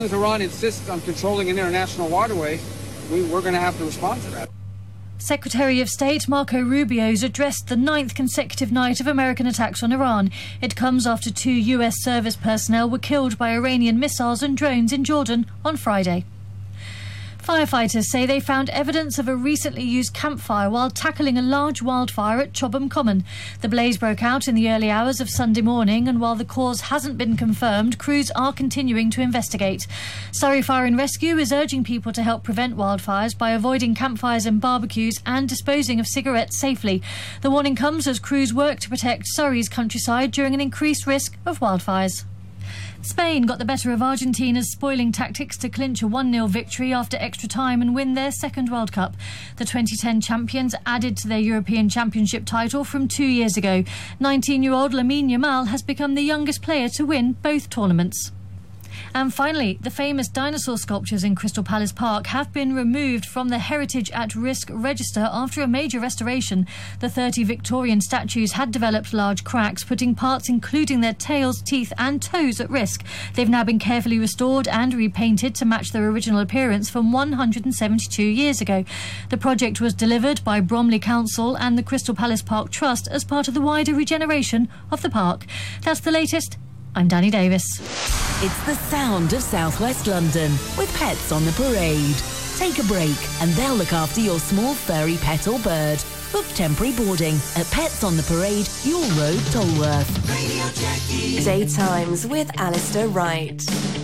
As Iran insists on controlling an international waterway, we're going to have to respond to that. Secretary of State Marco Rubio's addressed the 9th consecutive night of American attacks on Iran. It comes after 2 US service personnel were killed by Iranian missiles and drones in Jordan on Friday. Firefighters say they found evidence of a recently used campfire while tackling a large wildfire at Chobham Common. The blaze broke out in the early hours of Sunday morning, and while the cause hasn't been confirmed, crews are continuing to investigate. Surrey Fire and Rescue is urging people to help prevent wildfires by avoiding campfires and barbecues and disposing of cigarettes safely. The warning comes as crews work to protect Surrey's countryside during an increased risk of wildfires. Spain got the better of Argentina's spoiling tactics to clinch a 1-0 victory after extra time and win their second World Cup. The 2010 champions added to their European Championship title from 2 years ago. 19-year-old Lamine Yamal has become the youngest player to win both tournaments. And finally, the famous dinosaur sculptures in Crystal Palace Park have been removed from the Heritage at Risk register after a major restoration. The 30 Victorian statues had developed large cracks, putting parts including their tails, teeth and toes at risk. They've now been carefully restored and repainted to match their original appearance from 172 years ago. The project was delivered by Bromley Council and the Crystal Palace Park Trust as part of the wider regeneration of the park. That's the latest. I'm Danny Davis. It's the sound of Southwest London with Pets on the Parade. Take a break and they'll look after your small furry pet or bird. Book temporary boarding at Pets on the Parade, Yule Road, Tolworth. Radio Jackie. Daytimes with Alistair Wright.